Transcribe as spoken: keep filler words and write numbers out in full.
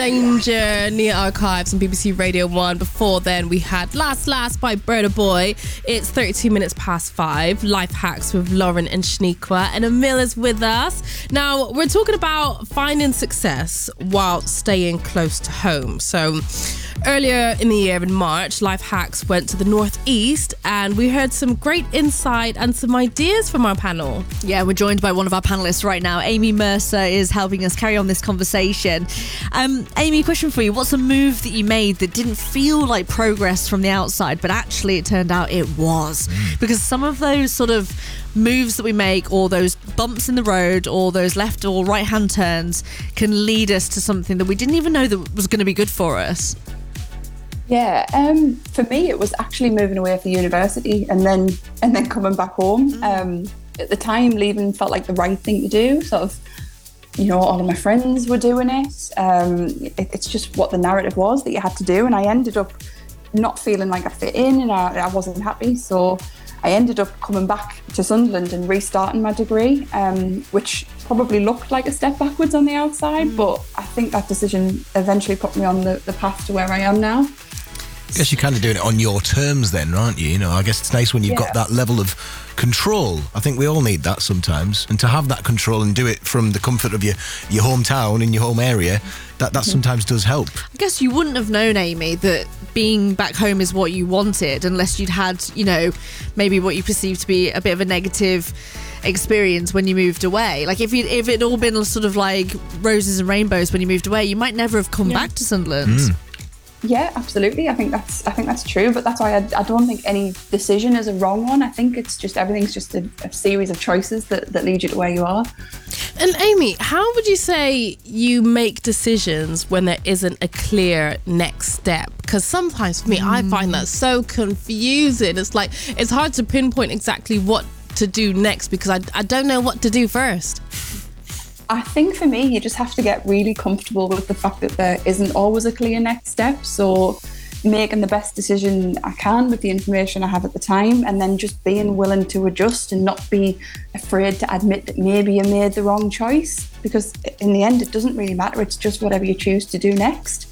Danger, Nia Archives on B B C Radio one. Before then, we had Last Last by Burna Boy. It's thirty-two minutes past five. Life Hacks with Lauren and Shaniqua. And Emil is with us. Now, we're talking about finding success while staying close to home. So, earlier in the year, in March, Life Hacks went to the Northeast and we heard some great insight and some ideas from our panel. Yeah, we're joined by one of our panellists right now. Amy Mercer is helping us carry on this conversation. Um, Amy, question for you. What's a move that you made that didn't feel like progress from the outside, but actually it turned out it was? Because some of those sort of moves that we make, or those bumps in the road, or those left or right hand turns, can lead us to something that we didn't even know that was going to be good for us. Yeah, um, for me, it was actually moving away from university and then and then coming back home. Mm. Um, at the time, leaving felt like the right thing to do. Sort of, you know, all of my friends were doing it. Um, it. It's just what the narrative was that you had to do. And I ended up not feeling like I fit in and I, I wasn't happy. So I ended up coming back to Sunderland and restarting my degree, um, which probably looked like a step backwards on the outside. Mm. But I think that decision eventually put me on the, the path to where I am now. I guess you're kind of doing it on your terms then, aren't you? You know, I guess it's nice when you've yeah. got that level of control. I think we all need that sometimes. And to have that control and do it from the comfort of your, your hometown and your home area, that, that sometimes does help. I guess you wouldn't have known, Amy, that being back home is what you wanted unless you'd had, you know, maybe what you perceived to be a bit of a negative experience when you moved away. Like if you if it all been sort of like roses and rainbows when you moved away, you might never have come yeah. back to Sunderland. Mm. Yeah, absolutely. I think that's I think that's true, but that's why I, I don't think any decision is a wrong one. I think it's just everything's just a, a series of choices that, that lead you to where you are. And Amy, how would you say you make decisions when there isn't a clear next step? Because sometimes for me, mm. I find that so confusing. It's like it's hard to pinpoint exactly what to do next because I, I don't know what to do first. I think for me, you just have to get really comfortable with the fact that there isn't always a clear next step. So making the best decision I can with the information I have at the time, and then just being willing to adjust and not be afraid to admit that maybe you made the wrong choice, because in the end, it doesn't really matter. It's just whatever you choose to do next.